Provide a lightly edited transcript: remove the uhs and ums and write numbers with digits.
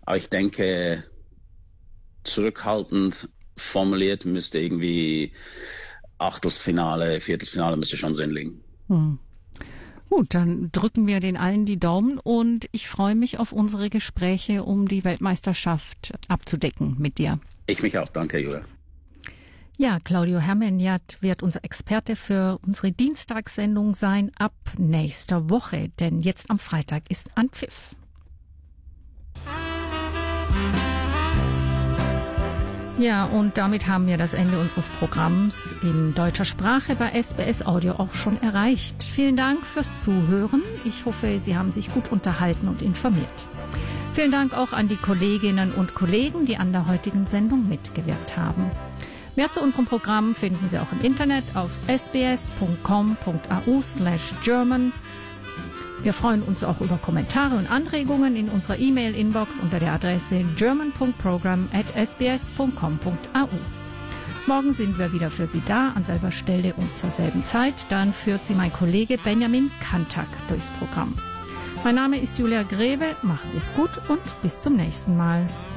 Aber ich denke, zurückhaltend formuliert müsste irgendwie Achtelfinale, Viertelfinale müsste schon drin liegen. Gut, dann drücken wir den allen die Daumen und ich freue mich auf unsere Gespräche, um die Weltmeisterschaft abzudecken mit dir. Ich mich auch, danke, Julia. Ja, Claudio Hermenjat wird unser Experte für unsere Dienstagssendung sein ab nächster Woche, denn jetzt am Freitag ist Anpfiff. Ja, und damit haben wir das Ende unseres Programms in deutscher Sprache bei SBS Audio auch schon erreicht. Vielen Dank fürs Zuhören. Ich hoffe, Sie haben sich gut unterhalten und informiert. Vielen Dank auch an die Kolleginnen und Kollegen, die an der heutigen Sendung mitgewirkt haben. Mehr zu unserem Programm finden Sie auch im Internet auf sbs.com.au/German. Wir freuen uns auch über Kommentare und Anregungen in unserer E-Mail-Inbox unter der Adresse german.program@sbs.com.au. Morgen sind wir wieder für Sie da, an selber Stelle und zur selben Zeit. Dann führt Sie mein Kollege Benjamin Kantak durchs Programm. Mein Name ist Julia Greve, machen Sie es gut und bis zum nächsten Mal.